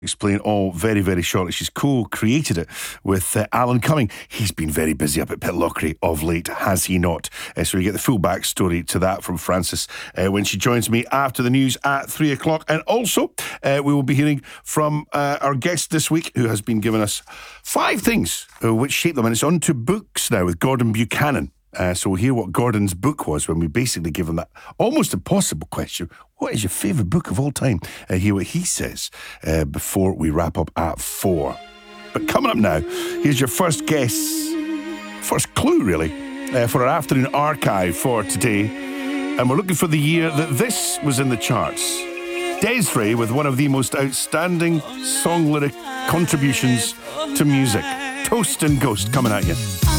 Explain all very, very shortly. She's co-created it with Alan Cumming. He's been very busy up at Pitlochry of late, has he not? So we get the full backstory to that from Frances when she joins me after the news at 3 o'clock. And also, we will be hearing from our guest this week, who has been giving us 5 things which shape them. And it's on to books now with Gordon Buchanan. So we'll hear what Gordon's book was when we basically give him that almost impossible question. What is your favourite book of all time? Hear what he says before we wrap up at 4. But coming up now, here's your first guess, first clue really, for our afternoon archive for today. And we're looking for the year that this was in the charts. Des'ree with one of the most outstanding song lyric contributions to music. Toast and Ghost coming at you.